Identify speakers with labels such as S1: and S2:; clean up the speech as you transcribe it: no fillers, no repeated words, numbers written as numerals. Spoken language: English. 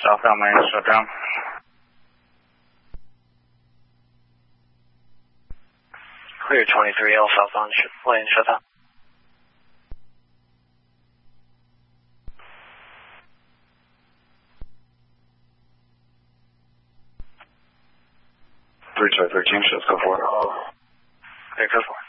S1: southbound lane, shut down.
S2: Clear 23L southbound lane, shut down.
S1: Three 13, let's go for it.
S2: Clear, go for it.